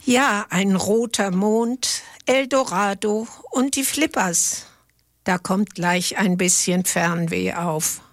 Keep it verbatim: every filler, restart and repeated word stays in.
Ja, ein roter Mond, Eldorado und die Flippers. Da kommt gleich ein bisschen Fernweh auf.